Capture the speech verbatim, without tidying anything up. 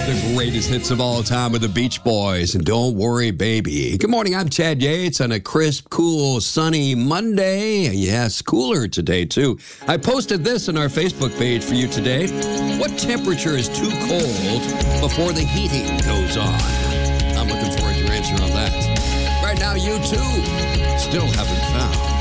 The greatest hits of all time with the Beach Boys and Don't Worry, Baby. Good morning, I'm Chad Yates on a crisp, cool, sunny Monday. Yes, cooler today, too. I posted this on our Facebook page for you today. What temperature is too cold before the heating goes on? I'm looking forward to your answer on that. Right now, you too still haven't found